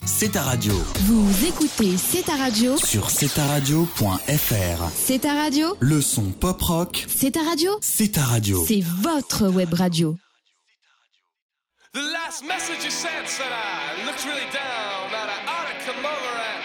C'est ta radio. Vous écoutez C'est ta radio Sur cetaradio.fr. C'est ta radio. Le son pop-rock. C'est ta radio. C'est ta radio. C'est votre web radio. The last message you sent said I looked really down, that I ought to come over and